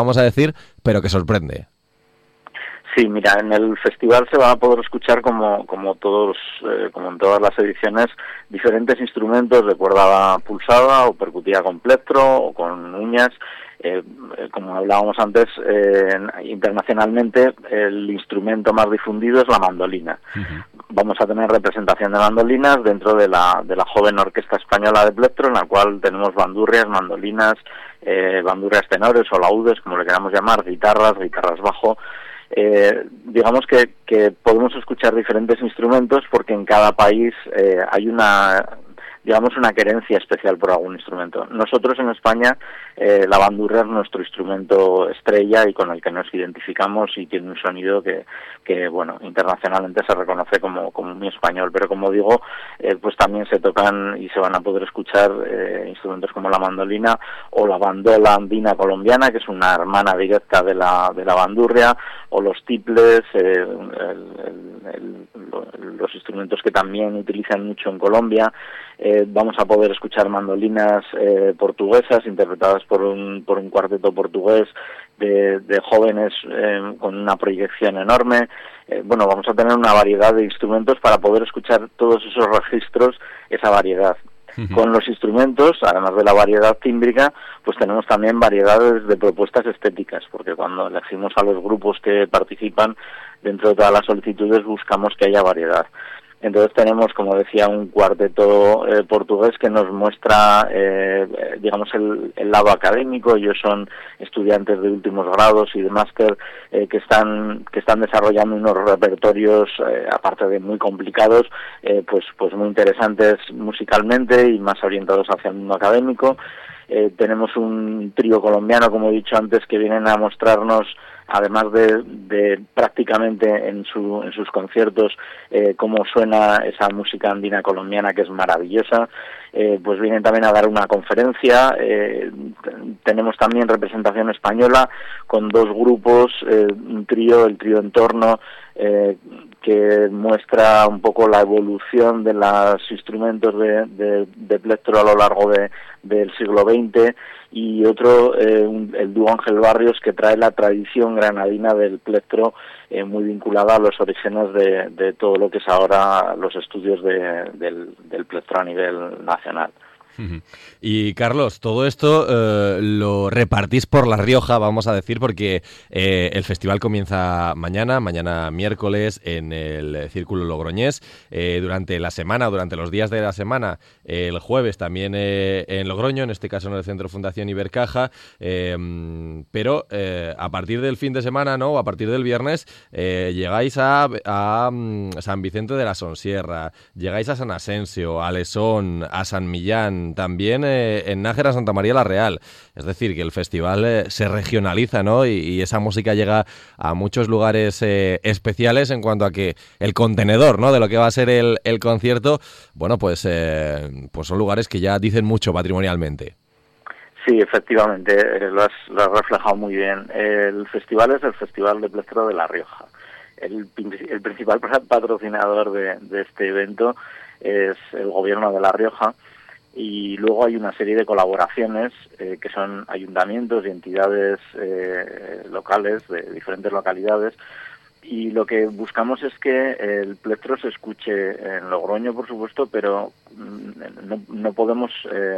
vamos a decir, pero que sorprende. Sí, mira, en el festival se va a poder escuchar como todos, como en todas las ediciones, diferentes instrumentos de cuerda pulsada o percutida con plectro o con uñas. Como hablábamos antes, internacionalmente el instrumento más difundido es la mandolina. Uh-huh. Vamos a tener representación de mandolinas dentro de la joven Orquesta Española de Plectro, en la cual tenemos bandurrias, mandolinas, bandurrias tenores o laúdes, como le queramos llamar, guitarras bajo. Digamos que podemos escuchar diferentes instrumentos porque en cada país hay una querencia especial por algún instrumento. Nosotros en España la bandurria es nuestro instrumento estrella y con el que nos identificamos y tiene un sonido que bueno, internacionalmente se reconoce como muy español, pero como digo, pues también se tocan y se van a poder escuchar instrumentos como la mandolina o la bandola andina colombiana, que es una hermana directa de la bandurria, o los tiples, los instrumentos que también utilizan mucho en Colombia. Vamos a poder escuchar mandolinas portuguesas interpretadas por un cuarteto portugués de jóvenes con una proyección enorme. Bueno, vamos a tener una variedad de instrumentos para poder escuchar todos esos registros, esa variedad. Uh-huh. Con los instrumentos, además de la variedad tímbrica, pues tenemos también variedades de propuestas estéticas, porque cuando elegimos a los grupos que participan, dentro de todas las solicitudes buscamos que haya variedad. Entonces tenemos, como decía, un cuarteto portugués que nos muestra, digamos, el lado académico. Ellos son estudiantes de últimos grados y de máster que están desarrollando unos repertorios, aparte de muy complicados, pues muy interesantes musicalmente y más orientados hacia el mundo académico. Tenemos un trío colombiano, como he dicho antes, que vienen a mostrarnos, además de prácticamente en sus conciertos, cómo suena esa música andina colombiana, que es maravillosa. Pues vienen también a dar una conferencia. Tenemos también representación española con dos grupos, el trío Entorno, que muestra un poco la evolución de los instrumentos de plectro a lo largo del siglo XX, y otro, el dúo Ángel Barrios, que trae la tradición granadina del plectro, muy vinculada a los orígenes de todo lo que es ahora los estudios del plectro a nivel nacional. Y Carlos, todo esto lo repartís por La Rioja, vamos a decir, porque el festival comienza mañana miércoles, en el Círculo Logroñés, durante la semana, durante los días de la semana, el jueves también en Logroño, en este caso en el Centro Fundación Ibercaja, pero a partir del fin de semana, ¿no?, o a partir del viernes, llegáis a San Vicente de la Sonsierra, llegáis a San Asensio, a Lesón, a San Millán, también en Nájera, Santa María la Real. Es decir, que el festival se regionaliza, ¿no? Y esa música llega a muchos lugares especiales en cuanto a que el contenedor, ¿no?, de lo que va a ser el concierto, bueno, pues son lugares que ya dicen mucho patrimonialmente. Sí, efectivamente, lo has reflejado muy bien. El festival es el Festival de Plectro de La Rioja. El principal patrocinador de este evento es el Gobierno de La Rioja. Y luego hay una serie de colaboraciones que son ayuntamientos y entidades locales de diferentes localidades, y lo que buscamos es que el plectro se escuche en Logroño, por supuesto, pero no podemos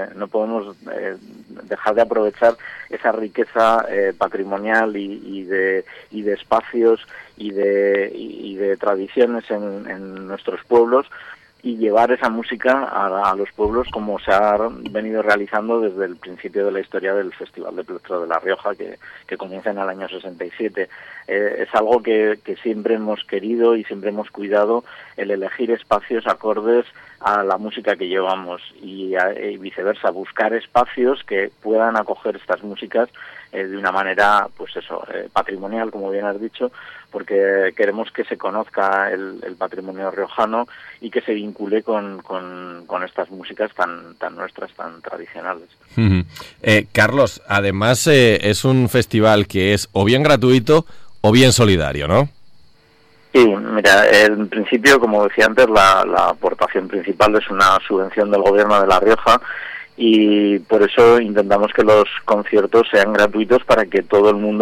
dejar de aprovechar esa riqueza patrimonial y de espacios y de tradiciones en nuestros pueblos, y llevar esa música a los pueblos, como se ha venido realizando desde el principio de la historia del Festival de Plectro de La Rioja, que comienza en el año 67. Es algo que siempre hemos querido y siempre hemos cuidado, el elegir espacios acordes a la música que llevamos y viceversa, buscar espacios que puedan acoger estas músicas de una manera, pues eso, patrimonial, como bien has dicho, porque queremos que se conozca el patrimonio riojano y que se vincule con estas músicas tan nuestras, tan tradicionales. Carlos, además es un festival que es o bien gratuito o bien solidario, ¿no? Sí, mira, en principio, como decía antes, la aportación principal es una subvención del Gobierno de La Rioja, y por eso intentamos que los conciertos sean gratuitos para que todo el mundo